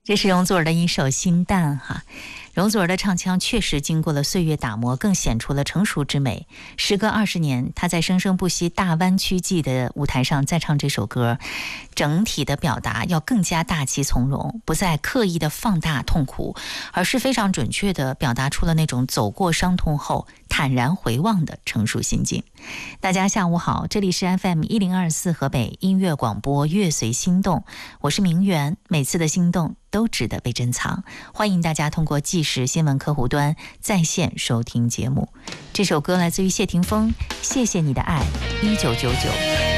这是容祖儿的一首《心淡》哈。容祖儿的唱腔确实经过了岁月打磨，更显出了成熟之美。时隔20年，她在生生不息大湾区季的舞台上再唱这首歌，整体的表达要更加大气从容，不再刻意的放大痛苦，而是非常准确的表达出了那种走过伤痛后坦然回望的成熟心境。大家下午好，这里是 FM1024 河北音乐广播乐随心动，我是明媛，每次的心动都值得被珍藏，欢迎大家通过纪实新闻客户端在线收听节目。这首歌来自于谢霆锋，谢谢你的爱，1999。